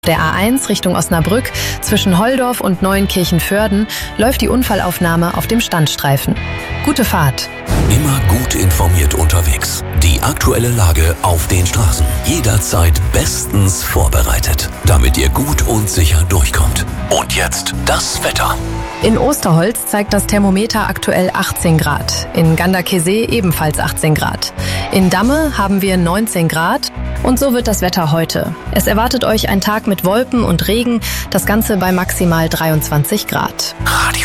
Der A1 Richtung Osnabrück zwischen Holdorf und Neuenkirchen-Vörden läuft die Unfallaufnahme auf dem Standstreifen. Gute Fahrt. Immer gut informiert unterwegs. Die aktuelle Lage auf den Straßen. Jederzeit bestens vorbereitet, damit ihr gut und sicher durchkommt. Und jetzt das Wetter. In Osterholz zeigt das Thermometer aktuell 18 Grad. In Ganderkesee ebenfalls 18 Grad. In Damme haben wir 19 Grad. Und so wird das Wetter heute. Es erwartet euch ein Tag mit Wolken und Regen, das Ganze bei maximal 23 Grad. Radio